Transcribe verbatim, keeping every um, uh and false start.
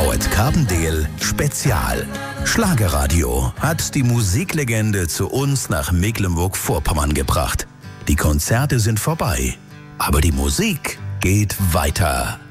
Out Carbendale Spezial. Schlagerradio hat die Musiklegende zu uns nach Mecklenburg-Vorpommern gebracht. Die Konzerte sind vorbei, aber die Musik geht weiter.